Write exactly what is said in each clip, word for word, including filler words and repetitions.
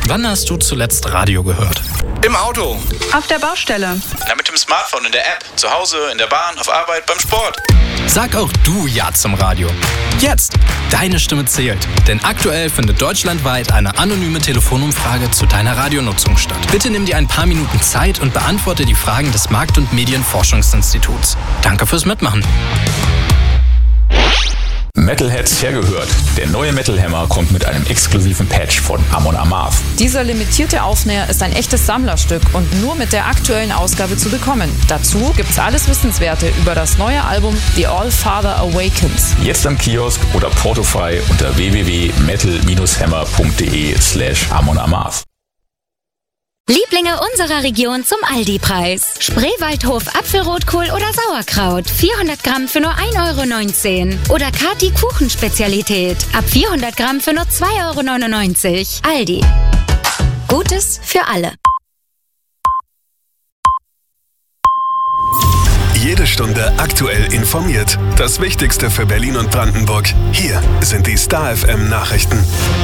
Wann hast du zuletzt Radio gehört? Im Auto. Auf der Baustelle. Na, mit dem Smartphone, in der App. Zu Hause, in der Bahn, auf Arbeit, beim Sport. Sag auch du Ja zum Radio. Jetzt! Deine Stimme zählt. Denn aktuell findet deutschlandweit eine anonyme Telefonumfrage zu deiner Radionutzung statt. Bitte nimm dir ein paar Minuten Zeit und beantworte die Fragen des Markt- und Medienforschungsinstituts. Danke fürs Mitmachen. Metalheads hergehört. Der neue Metal Hammer kommt mit einem exklusiven Patch von Amon Amarth. Dieser limitierte Aufnäher ist ein echtes Sammlerstück und nur mit der aktuellen Ausgabe zu bekommen. Dazu gibt's alles Wissenswerte über das neue Album The All-Father Awakens. Jetzt am Kiosk oder portofrei unter w w w punkt metal hammer punkt d e slash Amon Amarth. Lieblinge unserer Region zum Aldi-Preis. Spreewaldhof Apfelrotkohl oder Sauerkraut. vierhundert Gramm für nur ein Euro neunzehn. Oder Kati Kuchenspezialität. Ab vierhundert Gramm für nur zwei Euro neunundneunzig. Aldi. Gutes für alle. Jede Stunde aktuell informiert. Das Wichtigste für Berlin und Brandenburg. Hier sind die Star F M Nachrichten.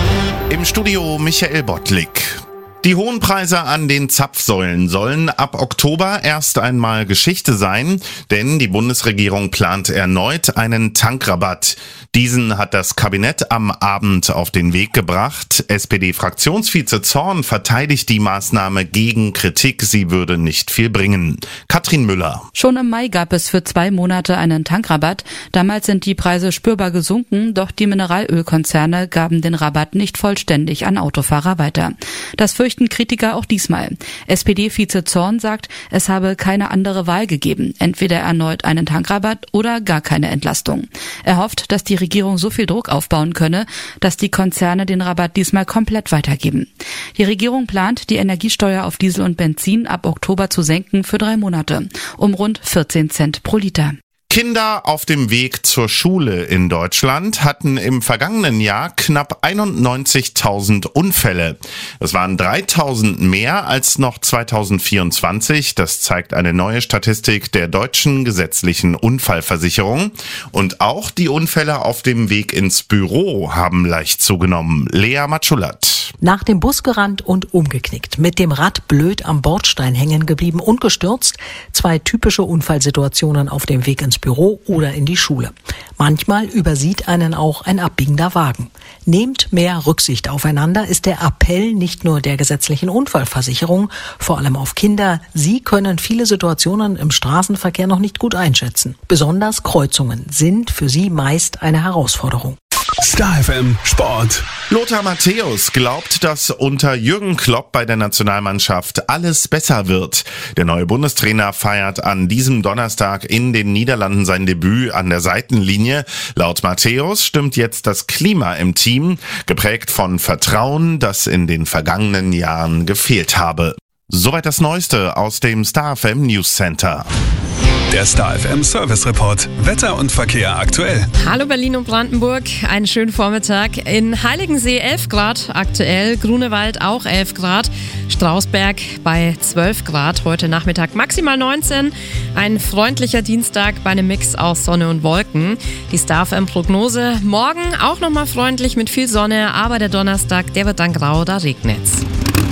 Im Studio Michael Bottlik. Die hohen Preise an den Zapfsäulen sollen ab Oktober erst einmal Geschichte sein, denn die Bundesregierung plant erneut einen Tankrabatt. Diesen hat das Kabinett am Abend auf den Weg gebracht. S P D-Fraktionsvize Zorn verteidigt die Maßnahme gegen Kritik, sie würde nicht viel bringen. Katrin Müller. Schon im Mai gab es für zwei Monate einen Tankrabatt. Damals sind die Preise spürbar gesunken, doch die Mineralölkonzerne gaben den Rabatt nicht vollständig an Autofahrer weiter. Das fürchten Kritiker auch diesmal. S P D-Vize Zorn sagt, es habe keine andere Wahl gegeben. Entweder erneut einen Tankrabatt oder gar keine Entlastung. Er hofft, dass die Regierung so viel Druck aufbauen könne, dass die Konzerne den Rabatt diesmal komplett weitergeben. Die Regierung plant, die Energiesteuer auf Diesel und Benzin ab Oktober zu senken für drei Monate, um rund vierzehn Cent pro Liter. Kinder auf dem Weg zur Schule in Deutschland hatten im vergangenen Jahr knapp einundneunzigtausend Unfälle. Das waren dreitausend mehr als noch zweitausendvierundzwanzig. Das zeigt eine neue Statistik der deutschen gesetzlichen Unfallversicherung. Und auch die Unfälle auf dem Weg ins Büro haben leicht zugenommen. Lea Matschulat. Nach dem Bus gerannt und umgeknickt, mit dem Rad blöd am Bordstein hängen geblieben und gestürzt. Zwei typische Unfallsituationen auf dem Weg ins Büro oder in die Schule. Manchmal übersieht einen auch ein abbiegender Wagen. Nehmt mehr Rücksicht aufeinander ist der Appell nicht nur der gesetzlichen Unfallversicherung, vor allem auf Kinder. Sie können viele Situationen im Straßenverkehr noch nicht gut einschätzen. Besonders Kreuzungen sind für sie meist eine Herausforderung. Star F M Sport. Lothar Matthäus glaubt, dass unter Jürgen Klopp bei der Nationalmannschaft alles besser wird. Der neue Bundestrainer feiert an diesem Donnerstag in den Niederlanden sein Debüt an der Seitenlinie. Laut Matthäus stimmt jetzt das Klima im Team, geprägt von Vertrauen, das in den vergangenen Jahren gefehlt habe. Soweit das Neueste aus dem Star F M News Center. Der Star F M Service Report. Wetter und Verkehr aktuell. Hallo Berlin und Brandenburg, einen schönen Vormittag. In Heiligensee elf Grad aktuell, Grunewald auch elf Grad, Strausberg bei zwölf Grad, heute Nachmittag maximal neunzehn. Ein freundlicher Dienstag bei einem Mix aus Sonne und Wolken. Die Star F M Prognose, morgen auch nochmal freundlich mit viel Sonne, aber der Donnerstag, der wird dann grau, da regnet's.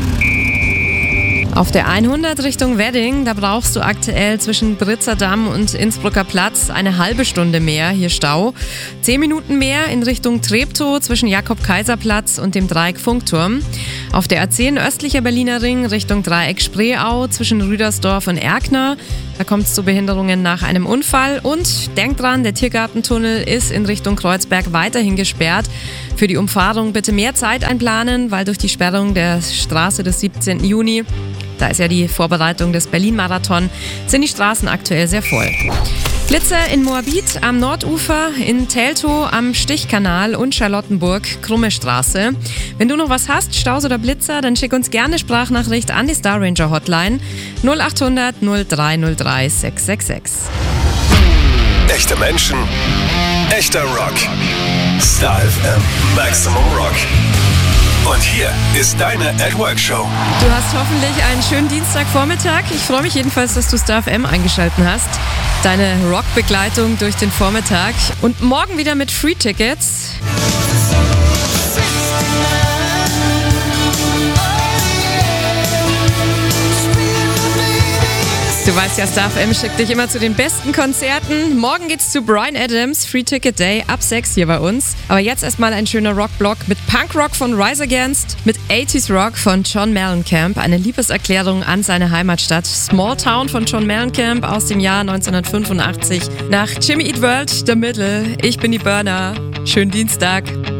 Auf der hundert Richtung Wedding, da brauchst du aktuell zwischen Britzer Damm und Innsbrucker Platz eine halbe Stunde mehr, hier Stau. Zehn Minuten mehr in Richtung Treptow zwischen Jakob-Kaiser-Platz und dem Dreieck Funkturm. Auf der A zehn östlicher Berliner Ring Richtung Dreieck Spreeau zwischen Rüdersdorf und Erkner. Da kommt es zu Behinderungen nach einem Unfall. Und denk dran, der Tiergartentunnel ist in Richtung Kreuzberg weiterhin gesperrt. Für die Umfahrung bitte mehr Zeit einplanen, weil durch die Sperrung der Straße des siebzehnten Juni, da ist ja die Vorbereitung des Berlin-Marathon, sind die Straßen aktuell sehr voll. Blitzer in Moabit am Nordufer, in Teltow am Stichkanal und Charlottenburg, Krumme Straße. Wenn du noch was hast, Staus oder Blitzer, dann schick uns gerne Sprachnachricht an die Star Ranger Hotline null acht hundert null drei null drei sechs sechs sechs. Echte Menschen, echter Rock. Star F M Maximum Rock. Und hier ist deine At-Work-Show. Du hast hoffentlich einen schönen Dienstagvormittag. Ich freue mich jedenfalls, dass du Star F M eingeschaltet hast. Deine Rockbegleitung durch den Vormittag. Und morgen wieder mit Free-Tickets. weißt ja, Star F M schickt dich immer zu den besten Konzerten. Morgen geht's zu Bryan Adams, Free Ticket Day, ab sechs hier bei uns. Aber jetzt erstmal ein schöner Rockblock mit Punkrock von Rise Against, mit achtziger Rock von John Mellencamp, eine Liebeserklärung an seine Heimatstadt. Small Town von John Mellencamp aus dem Jahr neunzehnhundertfünfundachtzig. Nach Jimmy Eat World, The Middle. Ich bin die Burner. Schönen Dienstag.